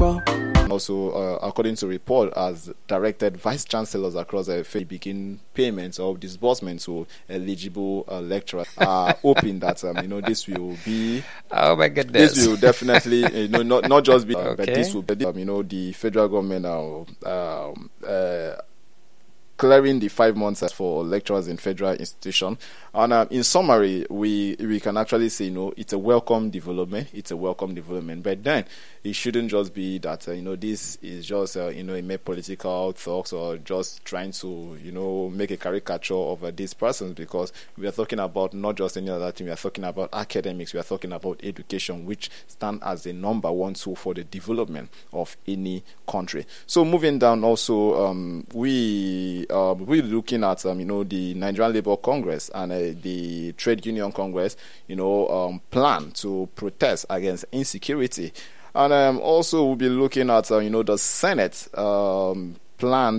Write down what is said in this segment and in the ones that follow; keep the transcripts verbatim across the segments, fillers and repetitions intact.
Also, uh, according to report, has directed vice chancellors across the F A begin payments or disbursements to eligible uh, lecturers, uh, hoping that um, you know this will be. Oh my goodness! This will definitely, you know, not not just be, uh, okay. but this will be, um, you know, the federal government now. Um, uh, clearing the five months for lecturers in federal institution. And uh, in summary, we we can actually say, you know, it's a welcome development. It's a welcome development. But then it shouldn't just be that, uh, you know, this is just, uh, you know, a mere political talks or just trying to, you know, make a caricature of uh, these persons, because we are talking about not just any other thing. We are talking about academics. We are talking about education, which stand as the number one tool for the development of any country. So moving down also, um, we Uh, we're looking at um, you know, the Nigerian Labour Congress and uh, the Trade Union Congress, you know, um, plan to protest against insecurity, and um, also we'll be looking at uh, you know, the Senate um, plan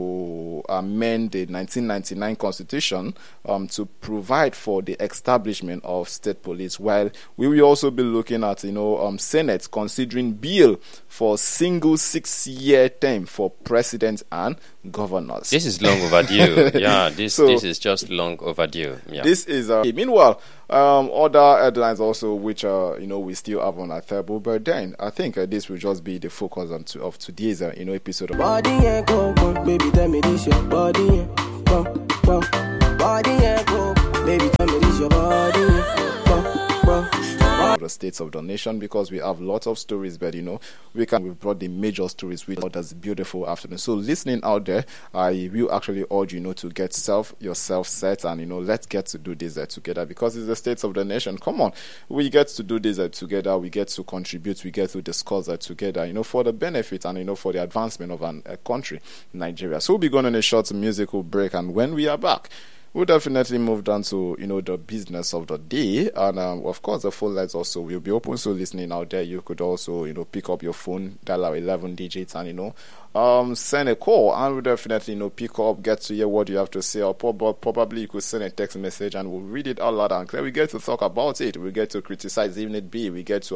to amend the nineteen ninety-nine Constitution um, to provide for the establishment of state police. While we will also be looking at, you know, um, Senate considering bill for single six-year term for president and governors. This is long overdue. yeah, this so, this is just long overdue. Yeah. This is uh, meanwhile um, other headlines also which uh, you know, we still have on our table, but then I think uh, this will just be the focus on to, of today's uh, you know, episode of body and go, go, baby, tell me this your body and go, go, body and go, baby, tell me this your body and go, go. The states of the nation, because we have lots of stories, but you know, we can we've brought the major stories with this beautiful afternoon. So listening out there, I will actually urge you, you know, to get self yourself set, and you know, let's get to do this uh, together, because it's the states of the nation. Come on, we get to do this uh, together. We get to contribute. We get to discuss uh, together, you know, for the benefit and you know, for the advancement of an, a country, Nigeria. So we'll be going on a short musical break, and when we are back, we'll definitely move down to, you know, the business of the day. And, um, of course, the phone lines also will be open. So listening out there, you could also, you know, pick up your phone, dial our eleven digits, and, you know, um, send a call. And we'll definitely, you know, pick up, get to hear what you have to say. Or probably you could send a text message and we'll read it out loud and clear. We get to talk about it. We get to criticize, even it be. We get to